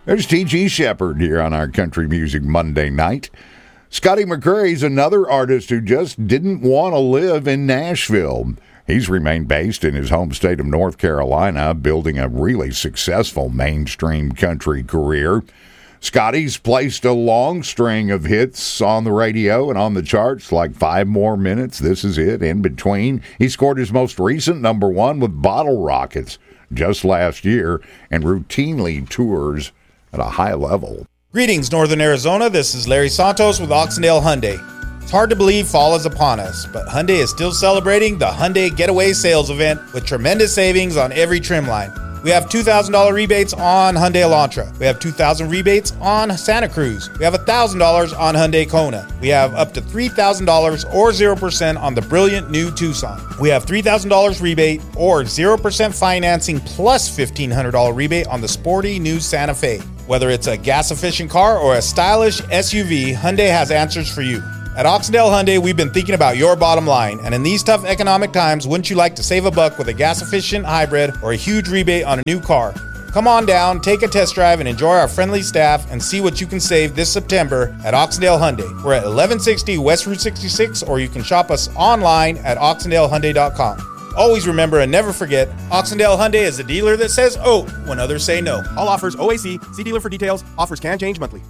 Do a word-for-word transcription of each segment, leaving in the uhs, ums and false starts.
There's T G Shepherd here on our Country Music Monday night. Scotty McCrae's another artist who just didn't want to live in Nashville. He's remained based in his home state of North Carolina, building a really successful mainstream country career. Scotty's placed a long string of hits on the radio and on the charts, like Five More Minutes, This Is It, In Between. He scored his most recent number one with Bottle Rockets just last year and routinely tours at a high level. Greetings, Northern Arizona. This is Larry Santos with Oxendale Hyundai. It's hard to believe fall is upon us, but Hyundai is still celebrating the Hyundai Getaway Sales Event with tremendous savings on every trim line. We have two thousand dollars rebates on Hyundai Elantra. We have two thousand dollars rebates on Santa Cruz. We have one thousand dollars on Hyundai Kona. We have up to three thousand dollars or zero percent on the brilliant new Tucson. We have three thousand dollars rebate or zero percent financing plus fifteen hundred dollars rebate on the sporty new Santa Fe. Whether it's a gas-efficient car or a stylish S U V, Hyundai has answers for you. At Oxendale Hyundai, we've been thinking about your bottom line, and in these tough economic times, wouldn't you like to save a buck with a gas-efficient hybrid or a huge rebate on a new car? Come on down, take a test drive, and enjoy our friendly staff and see what you can save this September at Oxendale Hyundai. We're at eleven sixty West Route sixty-six, or you can shop us online at oxendale hyundai dot com. Always remember and never forget, Oxendale Hyundai is the dealer that says oh when others say no. All offers O A C. See dealer for details. Offers can change monthly.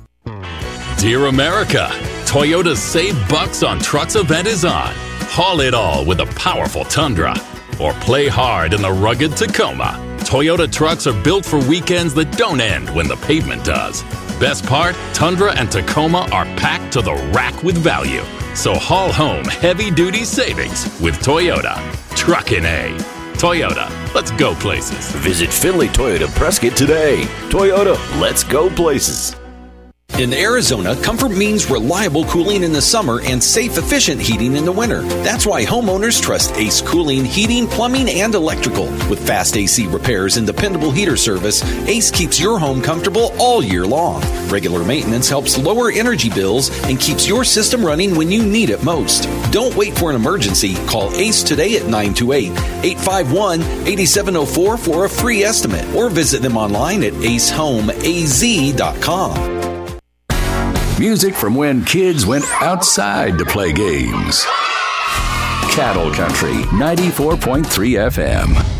Dear America, Toyota's Save Bucks on Trucks event is on. Haul it all with a powerful Tundra. Or play hard in the rugged Tacoma. Toyota trucks are built for weekends that don't end when the pavement does. Best part, Tundra and Tacoma are packed to the rack with value. So haul home heavy-duty savings with Toyota. Truckin' A. Toyota, let's go places. Visit Finley Toyota Prescott today. Toyota, let's go places. In Arizona, comfort means reliable cooling in the summer and safe, efficient heating in the winter. That's why homeowners trust Ace Cooling Heating, Plumbing, and Electrical. With fast A C repairs and dependable heater service, Ace keeps your home comfortable all year long. Regular maintenance helps lower energy bills and keeps your system running when you need it most. Don't wait for an emergency. Call Ace today at nine two eight, eight five one, eight seven zero four for a free estimate or visit them online at ace home a z dot com. Music from when kids went outside to play games. Cattle Country, ninety-four point three F M.